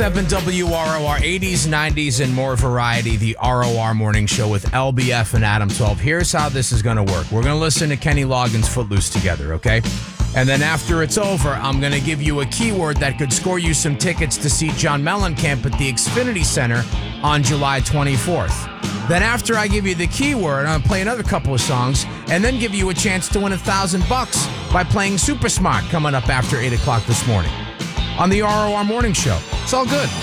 7 WROR 80s, 90s, and more variety. The ROR Morning Show with LBF and Adam 12. Here's how this is going to work. We're going to listen to Kenny Loggins' Footloose together, okay? And then after it's over, I'm going to give you a keyword that could score you some tickets to see John Mellencamp at the Xfinity Center on July 24th. Then after I give you the keyword, I'm going to play another couple of songs and then give you a chance to win $1,000 by playing Super Smart coming up after 8 o'clock this morning on the ROR Morning Show. It's all good.